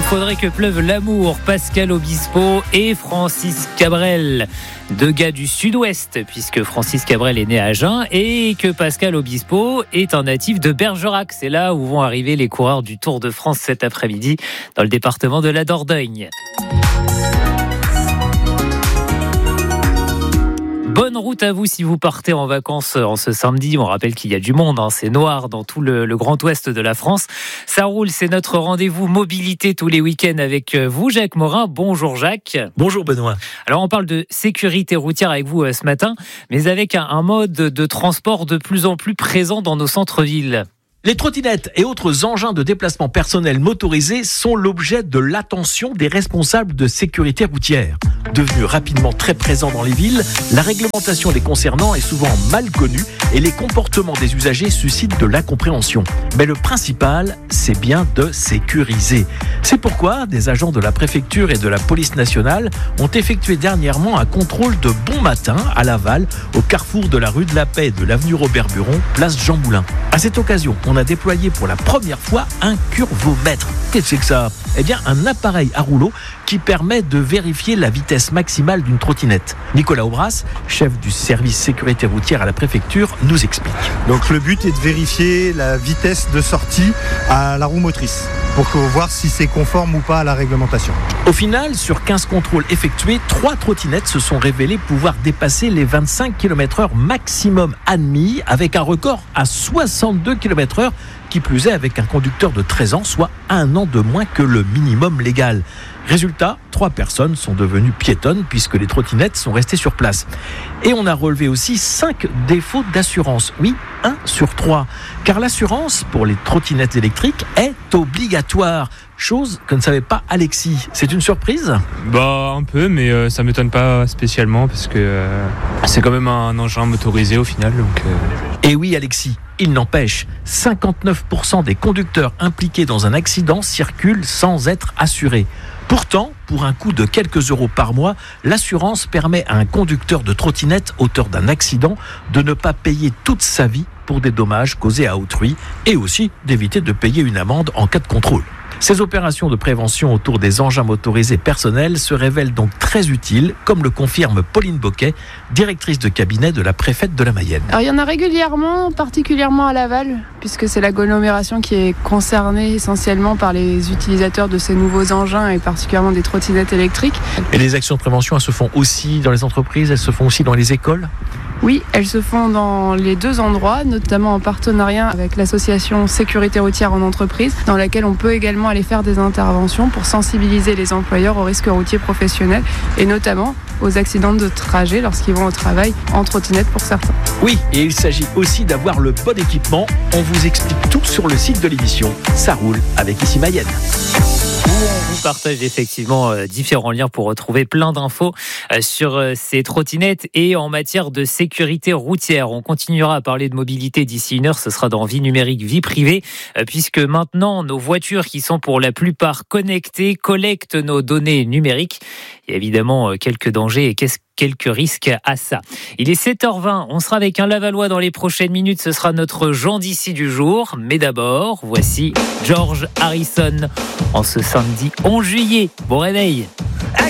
Faudrait que pleuve l'amour, Pascal Obispo et Francis Cabrel, deux gars du sud-ouest, puisque Francis Cabrel est né à Agen et que Pascal Obispo est un natif de Bergerac. C'est là où vont arriver les coureurs du Tour de France cet après-midi, dans le département de la Dordogne. Bonne route à vous si vous partez en vacances en ce samedi. On rappelle qu'il y a du monde, c'est noir dans tout le grand ouest de la France. Ça roule, c'est notre rendez-vous mobilité tous les week-ends avec vous, Jacques Morin. Bonjour Jacques. Bonjour Benoît. Alors on parle de sécurité routière avec vous ce matin, mais avec un mode de transport de plus en plus présent dans nos centres-villes. Les trottinettes et autres engins de déplacement personnel motorisés sont l'objet de l'attention des responsables de sécurité routière. Devenus rapidement très présents dans les villes, la réglementation les concernant est souvent mal connue et les comportements des usagers suscitent de l'incompréhension. Mais le principal, c'est bien de sécuriser. C'est pourquoi des agents de la préfecture et de la police nationale ont effectué dernièrement un contrôle de bon matin à Laval, au carrefour de la rue de la Paix et de l'avenue Robert-Buron, place Jean Moulin. À cette occasion, on a déployé pour la première fois un curvomètre. Qu'est-ce que c'est que ça ? Eh bien, un appareil à rouleau qui permet de vérifier la vitesse maximale d'une trottinette. Nicolas Aubras, chef du service sécurité routière à la préfecture, nous explique. Donc le but est de vérifier la vitesse de sortie à la roue motrice pour voir si c'est conforme ou pas à la réglementation. Au final, sur 15 contrôles effectués, 3 trottinettes se sont révélées pouvoir dépasser les 25 km/h maximum admis, avec un record à 62 km/h, qui plus est avec un conducteur de 13 ans, soit 1 an de moins que le minimum légal. Résultat, 3 personnes sont devenues piétonnes puisque les trottinettes sont restées sur place. Et on a relevé aussi 5 défauts d'assurance. Oui, 1 sur 3. Car l'assurance pour les trottinettes électriques est obligatoire. Chose que ne savait pas Alexis. C'est une surprise ? Un peu, mais ça m'étonne pas spécialement parce que c'est quand même un engin motorisé au final. Et oui Alexis, il n'empêche, 59% des conducteurs impliqués dans un accident circulent sans être assurés. Pourtant, pour un coût de quelques euros par mois, l'assurance permet à un conducteur de trottinette auteur d'un accident de ne pas payer toute sa vie pour des dommages causés à autrui et aussi d'éviter de payer une amende en cas de contrôle. Ces opérations de prévention autour des engins motorisés personnels se révèlent donc très utiles, comme le confirme Pauline Boquet, directrice de cabinet de la préfète de la Mayenne. Alors, il y en a régulièrement, particulièrement à Laval, puisque c'est l'agglomération qui est concernée essentiellement par les utilisateurs de ces nouveaux engins et particulièrement des trottinettes électriques. Et les actions de prévention, elles se font aussi dans les entreprises, elles se font aussi dans les écoles ? Oui, elles se font dans les 2 endroits, notamment en partenariat avec l'association Sécurité routière en entreprise, dans laquelle on peut également aller faire des interventions pour sensibiliser les employeurs aux risques routiers professionnels et notamment aux accidents de trajet lorsqu'ils vont au travail en trottinette pour certains. Oui, et il s'agit aussi d'avoir le bon équipement. On vous explique tout sur le site de l'émission. Ça roule avec Ici Mayenne. On vous partage effectivement différents liens pour retrouver plein d'infos sur ces trottinettes et en matière de sécurité routière. On continuera à parler de mobilité d'ici 1 heure, ce sera dans Vie numérique, vie privée, puisque maintenant nos voitures qui sont pour la plupart connectées collectent nos données numériques. Il y a évidemment quelques dangers et quelques risques à ça. Il est 7h20, on sera avec un Lavallois dans les prochaines minutes, ce sera notre Jean d'ici du jour. Mais d'abord, voici George Harrison en ce samedi 11 juillet. Bon réveil.